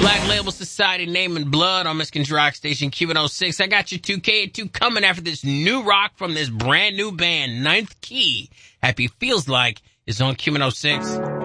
Black Label Society, Name and Blood on Michigan's Rock Station Q106. I got your 2K2 coming after this new rock from this brand new band, Ninth Key. Happy Feels Like is on Q106.